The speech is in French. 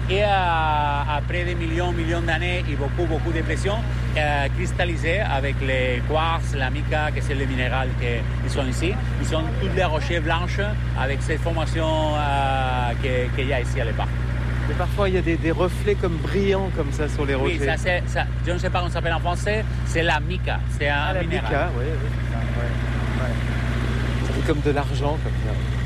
Et après des millions d'années et beaucoup de pression, cristallisé avec les quartz, la mica, que c'est le minéral qui sont ici. Ils sont toutes les rochers blanches avec cette formation qu'il y a ici à l'époque. Mais parfois, il y a des reflets comme brillants comme ça sur les rochers. Oui, ça, je ne sais pas comment ça s'appelle en français, c'est la mica. C'est un la minéral. mica, oui, c'est ça. Ouais. Ça fait comme de l'argent comme ça.